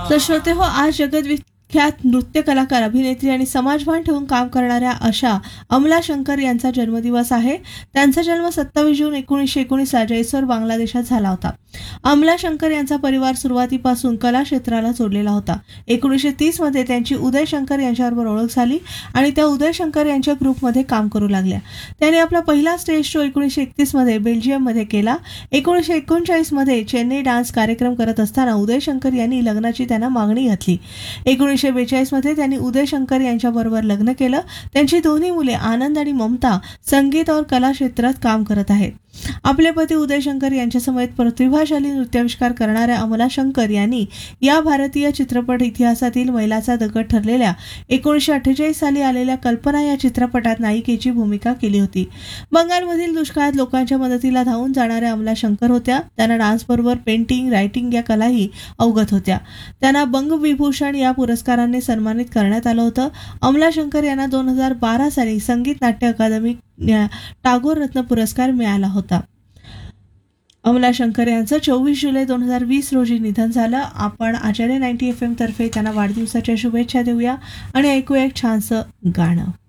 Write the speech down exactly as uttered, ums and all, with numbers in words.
तर श्रोते हो, आज जगद्विख्यात नृत्य कलाकार, अभिनेत्री आणि समाजभान ठेवून काम करणाऱ्या अशा अमला शंकर यांचा जन्मदिवस आहे. त्यांचा जन्म सत्तावीस जून एकोणीसशे एकोणीसला जयसोर, बांगलादेशात झाला होता. अमला शंकर यांचा परिवार सुरुवातीपासून कला क्षेत्राला जोडलेला होता. एकोणीसशे तीस मध्ये त्यांची उदय शंकर यांच्याबरोबर ओळख झाली आणि त्या उदय शंकर यांच्या ग्रुपमध्ये काम करू लागल्या. त्यांनी आपला पहिला स्टेज शो एकोणीसशे एकतीस मध्ये बेल्जियममध्ये केला. एकोणीसशे एकोणचाळीस मध्ये चेन्नई डान्स कार्यक्रम करत असताना उदय शंकर यांनी लग्नाची त्यांना मागणी घातली. एकोणीसशे बेचाळीस मध्ये त्यांनी उदय शंकर यांच्याबरोबर लग्न केलं. त्यांची दोन्ही मुले आनंद आणि ममता संगीत और कला क्षेत्रात काम करत आहेत. आपले पती उदय शंकर यांच्यासमवेत प्रतिभाशाली नृत्याविष्कार करणाऱ्या अमला शंकर यांनी या भारतीय चित्रपट इतिहासातील मैलाचा दगड ठरलेल्या एकोणीसशे अठ्ठेचाळीस साली आलेल्या कल्पना या चित्रपटात नायिकेची भूमिका केली होती. बंगालमधील दुष्काळात लोकांच्या मदतीला धावून जाणाऱ्या अमला शंकर होत्या. त्यांना डान्सबरोबर पेंटिंग, रायटिंग या कलाही अवगत होत्या. त्यांना बंगविभूषण या पुरस्काराने सन्मानित करण्यात आलं होतं. अमला शंकर यांना दोन हजार बारा साली संगीत नाट्य अकादमी टागोर रत्न पुरस्कार मिळाला होता. अमला शंकर यांचं चोवीस जुलै दोन हजार वीस रोजी निधन झालं. आपण आचार्य नाईन्टी एफ एम तर्फे त्यांना वाढदिवसाच्या शुभेच्छा देऊया आणि ऐकूया एक छानसं गाणं.